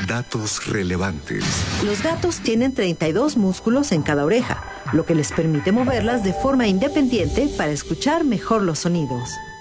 Datos relevantes. Los gatos tienen 32 músculos en cada oreja, lo que les permite moverlas de forma independiente para escuchar mejor los sonidos.